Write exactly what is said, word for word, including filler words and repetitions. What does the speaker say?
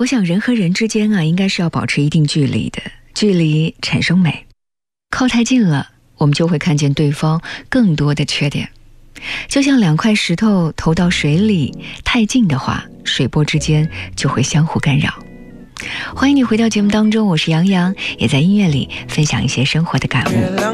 我想人和人之间啊，应该是要保持一定距离的，距离产生美。靠太近了，我们就会看见对方更多的缺点。就像两块石头投到水里，太近的话，水波之间就会相互干扰。欢迎你回到节目当中，我是杨洋，也在音乐里分享一些生活的感悟。